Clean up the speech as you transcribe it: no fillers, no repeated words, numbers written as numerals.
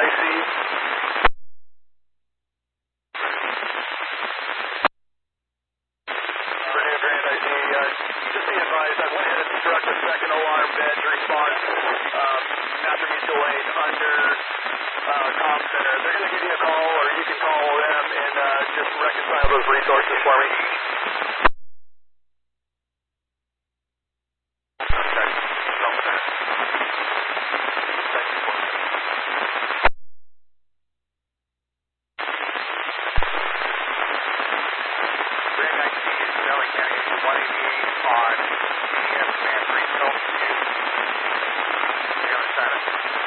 IC. Grand IC, just be advised, I went ahead and struck a second alarm bed response after mutual aid under comm center. They're going to give you a call, or you can call them and just reconcile those resources for me. On the command regional to the other side of